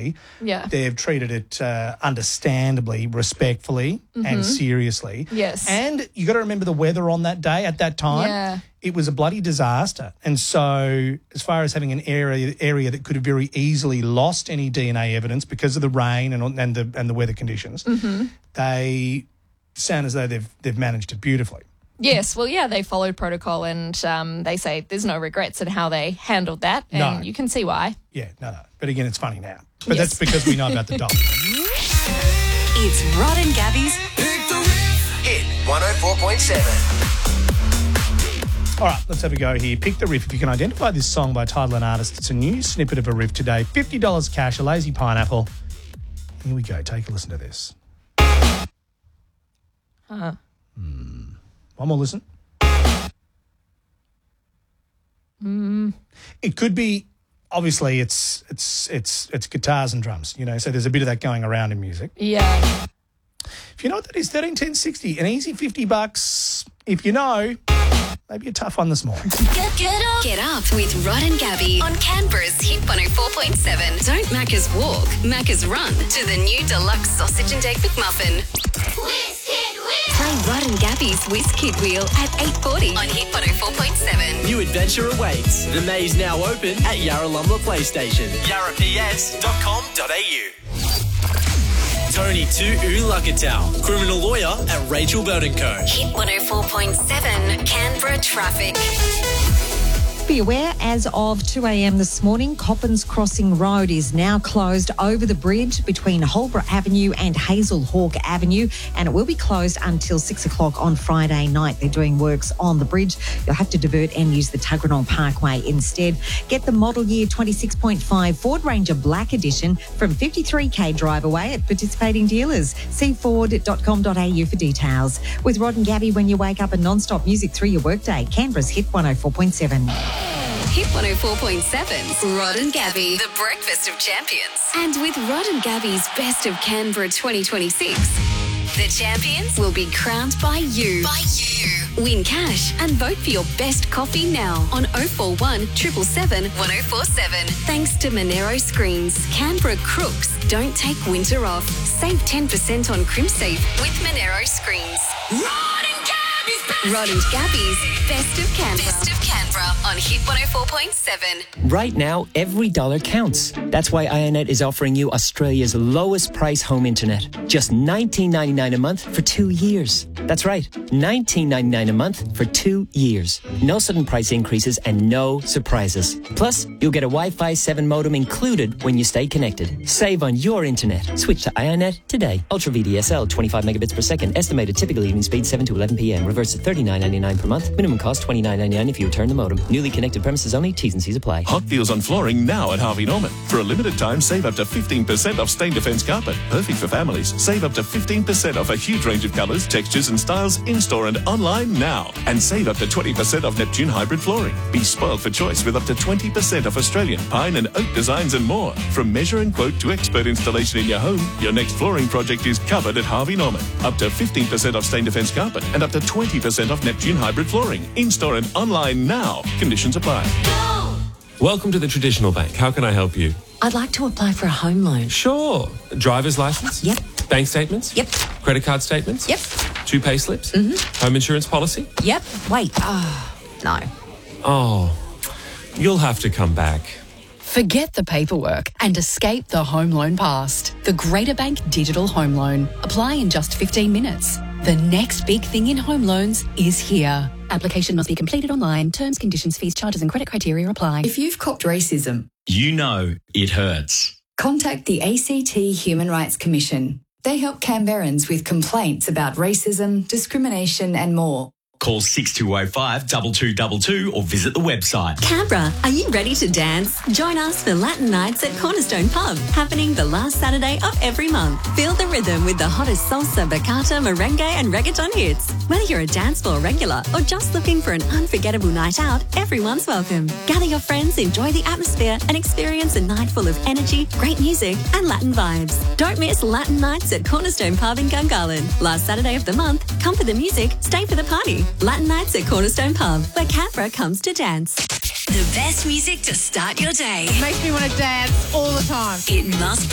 obviously. Yeah. They've treated it understandably, respectfully and seriously. Yes. And you got to remember the weather on that day at that time. Yeah. It was a bloody disaster. And so as far as having an area that could have very easily lost any DNA evidence because of the rain and the weather conditions, they sound as though they've managed it beautifully. Yes, well, yeah, they followed protocol and they say there's no regrets in how they handled that, and No. you can see why. Yeah, no. But again, it's funny now. But Yes. that's because we know about the dog. It's Rod and Gabby's Hit 104.7. All right, let's have a go here. Pick the riff. If you can identify this song by title and artist, it's a new snippet of a riff today. $50 cash, a lazy pineapple. Here we go. Take a listen to this. One more listen. It could be, obviously, it's guitars and drums, you know, so there's a bit of that going around in music. Yeah. If you know what that is, 13, 10, 60, an easy $50. If you know, maybe a tough one this morning. Get up with Rod and Gabby on Canberra's Hit 104.7. Don't Macca's walk, Macca's run to the new deluxe sausage and egg McMuffin. Play Rod and Gabby's Whiz Kid Wheel at 8:40 on Hit 104.7. New adventure awaits. The maze now open at Yarralumla PlayStation. yarraps.com.au. Tony Tu'u-Lukatau, criminal lawyer at Rachel Burton Co. Hit 104.7 Canberra traffic. Be aware, as of 2 a.m. this morning, Coppins Crossing Road is now closed over the bridge between Holborough Avenue and Hazel Hawke Avenue, and it will be closed until 6 o'clock on Friday night. They're doing works on the bridge. You'll have to divert and use the Tuggeranong Parkway instead. Get the model year 26.5 Ford Ranger Black Edition from 53k drive away at participating dealers. See ford.com.au for details. With Rod and Gabby, when you wake up and non-stop music through your workday, Canberra's Hit 104.7. Hit 104.7's Rod and Gabby, the breakfast of champions. And with Rod and Gabby's Best of Canberra 2026, the champions will be crowned by you. Win cash and vote for your best coffee now on 041 777 1047. Thanks to Monero Screens, Canberra crooks don't take winter off. Save 10% on CrimSafe with Monero Screens. Rod and Gabby's Best of Canberra. Best of Canberra on Hit 104.7. Right now, every dollar counts. That's why Ionet is offering you Australia's lowest price home internet. Just $19.99 a month for 2 years. That's right, $19.99 a month for 2 years. No sudden price increases and no surprises. Plus, you'll get a Wi-Fi 7 modem included when you stay connected. Save on your internet. Switch to Ionet today. Ultra VDSL, 25 megabits per second. Estimated typical evening speed 7 to 11 p.m. Reverse at $39.99 per month. Minimum cost $29.99 if you return the modem. Newly connected premises only. T's and C's apply. Hot deals on flooring now at Harvey Norman. For a limited time, save up to 15% off Stain Defence carpet. Perfect for families. Save up to 15% off a huge range of colours, textures and styles in-store and online now. And save up to 20% off Neptune hybrid flooring. Be spoiled for choice with up to 20% off Australian pine and oak designs and more. From measure and quote to expert installation in your home, your next flooring project is covered at Harvey Norman. Up to 15% off Stain Defence carpet and up to 20% off Neptune hybrid flooring. In-store and online now. Conditions apply. Welcome to the Traditional Bank. How can I help you? I'd like to apply for a home loan. Sure. Driver's license? Yep. Bank statements? Yep. Credit card statements? Yep. 2 pay slips? Mm-hmm. Home insurance policy? Yep. Wait. No. Oh, you'll have to come back. Forget the paperwork and escape the home loan past. The Greater Bank Digital Home Loan. Apply in just 15 minutes. The next big thing in home loans is here. Application must be completed online. Terms, conditions, fees, charges and credit criteria apply. If you've copped racism, you know it hurts. Contact the ACT Human Rights Commission. They help Canberrans with complaints about racism, discrimination and more. Call 6205 2222 or visit the website. Canberra, are you ready to dance? Join us for Latin Nights at Cornerstone Pub, happening the last Saturday of every month. Feel the rhythm with the hottest salsa, bachata, merengue and reggaeton hits. Whether you're a dance floor regular or just looking for an unforgettable night out, everyone's welcome. Gather your friends, enjoy the atmosphere and experience a night full of energy, great music and Latin vibes. Don't miss Latin Nights at Cornerstone Pub in Gungahlin. Last Saturday of the month, come for the music, stay for the party. Latin Nights at Cornerstone Pub, where Canberra comes to dance. The best music to start your day. It makes me want to dance all the time. It must be